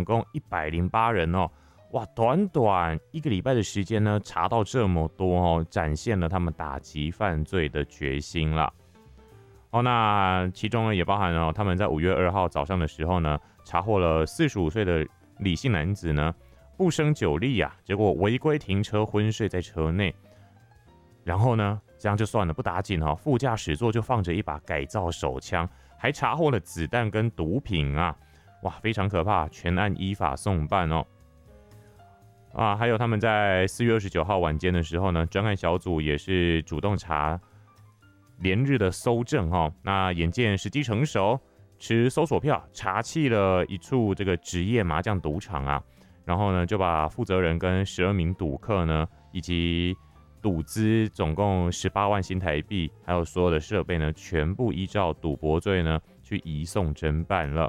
共108人哦。哇，短短1个礼拜的时间呢，查到这么多哦，展现了他们打击犯罪的决心啦。哦，那其中呢也包含了他们在5月2号早上的时候呢，查获了45岁的李姓男子呢不胜酒力啊，结果违规停车昏睡在车内，然后呢这样就算了，不打紧哦，副驾驶座就放着一把改造手枪，还查获了子弹跟毒品啊，哇，非常可怕，全案依法送办哦。啊，还有他们在4月29号晚间的时候呢，专案小组也是主动查连日的搜证哈，那眼见时机成熟，持搜索票查缉了一处这个职业麻将赌场啊，然后呢就把负责人跟12名赌客呢，以及赌资总共18万新台币，还有所有的设备呢，全部依照赌博罪呢去移送侦办了。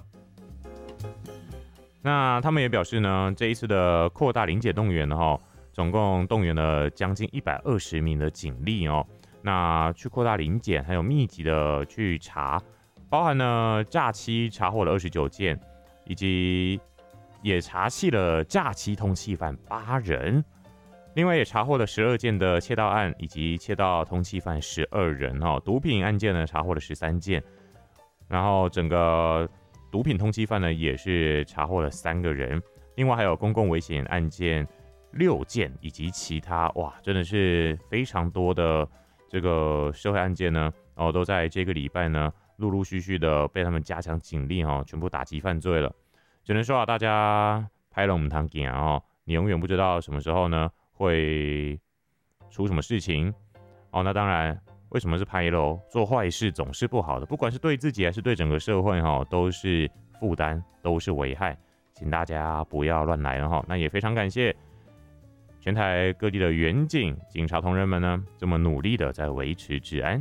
那他们也表示呢，这一次的扩大临检动员哈，总共动员了将近120名的警力哦。那去扩大临检，还有密集的去查，包含了诈欺查获了29件，以及也查缉了诈欺通缉犯8人，另外也查获了12件的窃盗案，以及窃盗通缉犯12人哦。毒品案件呢查获了13件，然后整个毒品通缉犯呢也是查获了3个人，另外还有公共危险案件6件，以及其他，哇，真的是非常多的这个社会案件呢，哦，都在这个礼拜呢陆陆续续的被他们加强警力哦，全部打击犯罪了。只能说啊，大家拍了我们堂行哦，你永远不知道什么时候呢会出什么事情哦。那当然，为什么是拍喽？做坏事总是不好的，不管是对自己还是对整个社会哈，都是负担，都是危害，请大家不要乱来了哈。那也非常感谢全台各地的远警、警察同仁们呢，这么努力的在维持治安。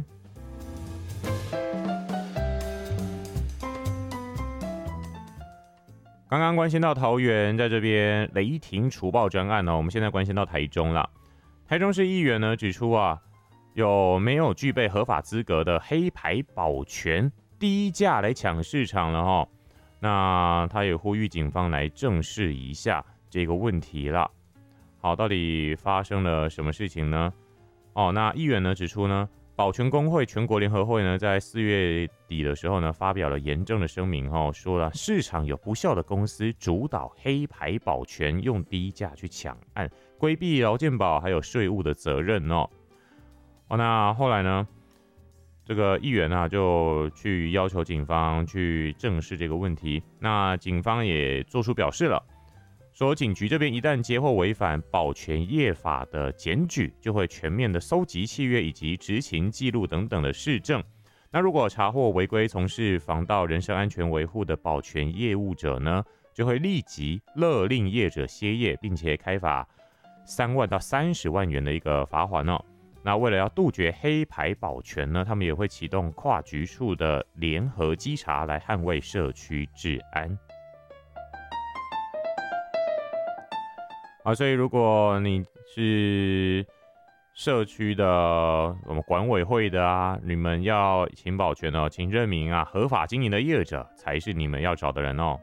刚刚关心到桃园，在这边雷霆除暴专案呢，我们现在关心到台中了。台中市议员呢指出啊，有没有具备合法资格的黑牌保全低价来抢市场了哈？那他也呼吁警方来正视一下这个问题了。好，到底发生了什么事情呢？哦，那议员呢指出呢，保全工会全国联合会呢，在4月底的时候呢，发表了严正的声明哦，说了市场有不肖的公司主导黑牌保全，用低价去抢案，规避劳健保还有税务的责任哦。哦，那后来呢，这个议员啊就去要求警方去正视这个问题，那警方也做出表示了。说警局这边一旦接获违反保全业法的检举，就会全面的搜集契约以及执勤记录等等的事证。那如果查获违规从事防盗人身安全维护的保全业务者呢，就会立即勒令业者歇业，并且开罚3万到30万元的一个罚锾哦。那为了要杜绝黑牌保全呢，他们也会启动跨局处的联合稽查来捍卫社区治安。好，所以如果你是社区的我们管委会的啊，你们要请保全哦，请认明啊，合法经营的业者才是你们要找的人哦。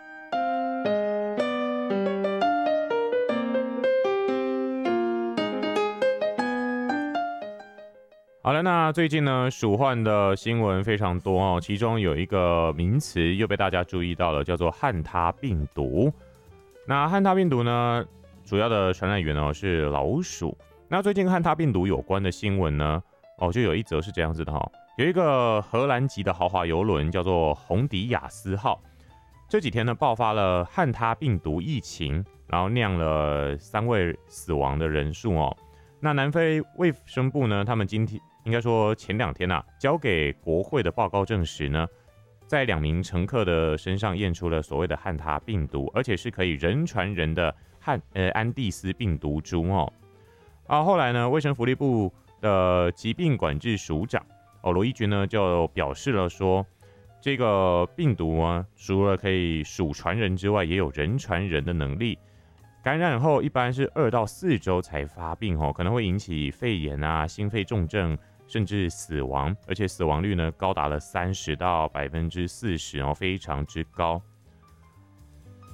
好了，那最近呢，鼠患的新闻非常多哦，其中有一个名词又被大家注意到了，叫做汉他病毒。那汉他病毒呢，主要的传染源哦是老鼠。那最近和汉他病毒有关的新闻呢，哦，就有一则是这样子的哈，有一个荷兰籍的豪华邮轮叫做红迪亚斯号，这几天呢爆发了汉他病毒疫情，然后酿了3位死亡的人数哦。那南非卫生部呢，他们今天应该说前2天啊，交给国会的报告证实呢，在2名乘客的身上验出了所谓的汉他病毒，而且是可以人传人的安地斯病毒株哦。后来呢，卫生福利部的疾病管制署长罗义军呢就表示了说，这个病毒啊，除了可以鼠传人之外，也有人传人的能力。感染后一般是2到4周才发病哦，可能会引起肺炎啊、心肺重症，甚至死亡，而且死亡率呢高达了30到40%哦，非常之高。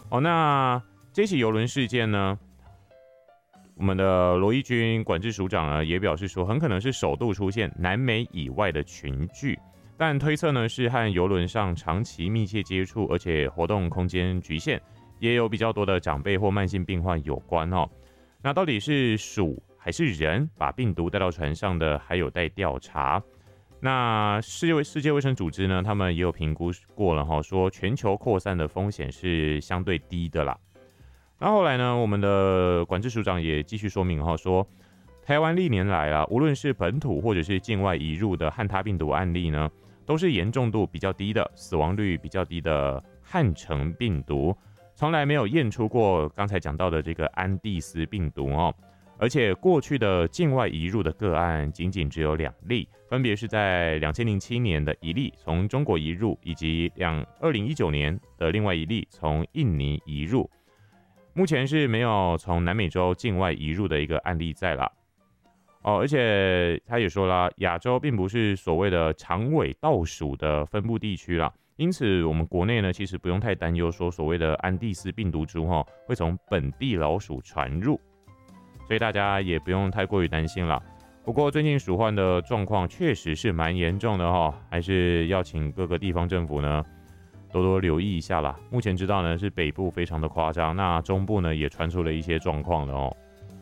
那这起邮轮事件呢，我们的罗一军管制署长呢也表示说，很可能是首度出现南美以外的群聚，但推测呢是和邮轮上长期密切接触，而且活动空间局限，也有比较多的长辈或慢性病患有关哦。那到底是鼠还是人把病毒带到船上的，还有待调查。那世界卫生组织呢，他们也有评估过了哈，说全球扩散的风险是相对低的啦。那后来呢，我们的管制署长也继续说明哈，说台湾历年来啊，无论是本土或者是境外移入的汉他病毒案例呢，都是严重度比较低的、死亡率比较低的汉城病毒，从来没有验出过刚才讲到的这个安地斯病毒哦。而且过去的境外移入的个案仅仅只有2例，分别是在2007年的1例从中国移入，以及2019年的另外1例从印尼移入。目前是没有从南美洲境外移入的一个案例在啦。而且他也说啦，亚洲并不是所谓的长尾倒数的分布地区啦，因此我们国内呢其实不用太担忧说所谓的安地斯病毒株会从本地老鼠传入，所以大家也不用太过于担心啦。不过最近鼠患的状况确实是蛮严重的还是要请各个地方政府呢多多留意一下啦。目前知道呢是北部非常的夸张，那中部呢也传出了一些状况了哦。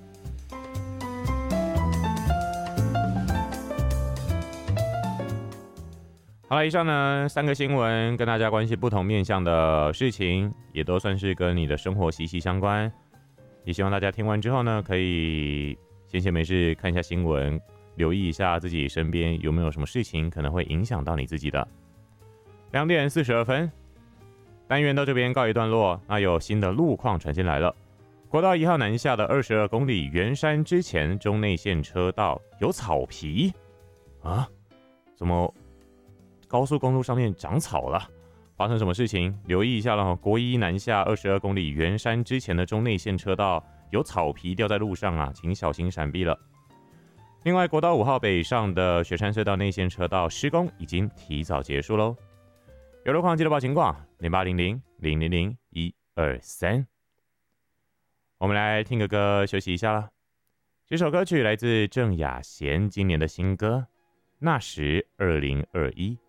好了，以上呢3个新闻跟大家关系不同面向的事情，也都算是跟你的生活息息相关。也希望大家听完之后呢，可以闲闲没事看一下新闻，留意一下自己身边有没有什么事情可能会影响到你自己的。2点42分，单元到这边告一段落。那有新的路况传进来了，国道1号南下的22公里圆山之前中内线车道有草皮啊？怎么高速公路上面长草了？发生什么事情？留意一下了。国一南下22公里圆山之前的中内线车道有草皮掉在路上啊，请小心闪避了。另外，国道5号北上的雪山隧道内线车道施工已经提早结束喽。有路况记得报情况0800000123。我们来听个歌休息一下了。这首歌曲来自郑雅贤今年的新歌《那时2021》。